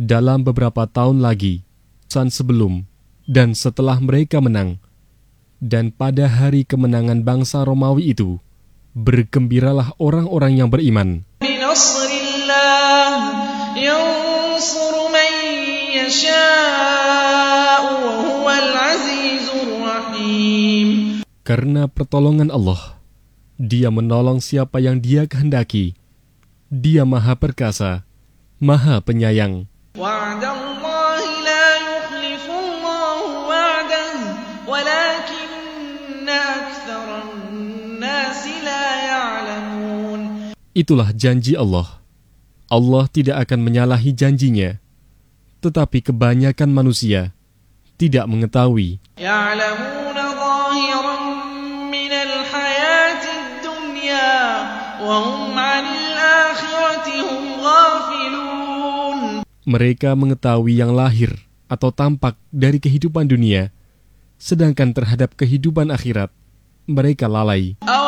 dalam beberapa tahun lagi, sebelum dan setelah mereka menang. Dan pada hari kemenangan bangsa Romawi itu, bergembiralah orang-orang yang beriman. Karena pertolongan Allah, Dia menolong siapa yang Dia kehendaki. Dia Maha Perkasa, Maha Penyayang. Itulah janji Allah. Allah tidak akan menyalahi janjinya, tetapi kebanyakan manusia tidak mengetahui. Mereka mengetahui yang lahir atau tampak dari kehidupan dunia, sedangkan terhadap kehidupan akhirat mereka lalai.